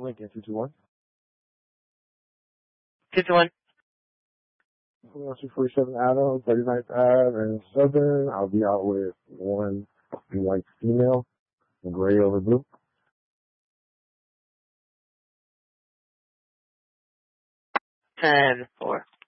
Lincoln 221. 221. 247 Adam, 39th Ave, and Southern. I'll be out with one white female, gray over blue. 10-4.